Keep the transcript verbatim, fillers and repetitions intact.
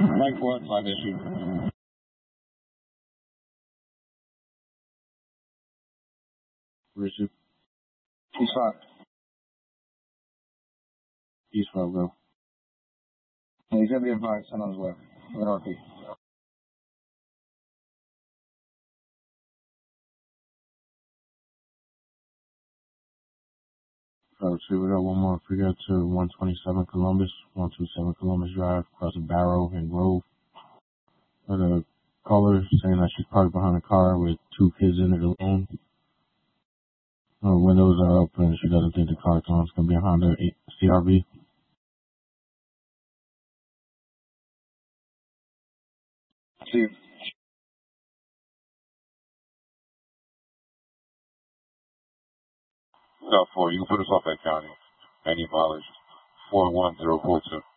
Mike Ward, five issue. Richard. East five. East five, go. And he's going to be advised, send on his way. With R P. So, see, we got one more. If we got to one twenty-seven Columbus, one twenty-seven Columbus Drive, across the Barrow and Grove. Got a caller saying that she's parked behind a car with two kids in it alone. Her windows are up and she doesn't think the car's on. It's going to be a Honda C R V. Steve. No, four. You can put us off at county. Any mileage. four one zero four two.